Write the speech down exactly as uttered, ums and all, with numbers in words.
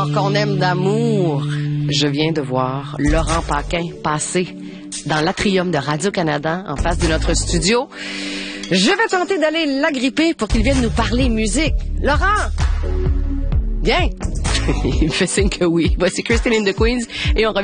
Alors qu'on aime d'amour, je viens de voir Laurent Paquin passer dans l'atrium de Radio-Canada en face de notre studio. Je vais tenter d'aller l'agripper pour qu'il vienne nous parler musique. Laurent! Viens! Il me fait signe que oui. Voici Christine in the Queens et on revient.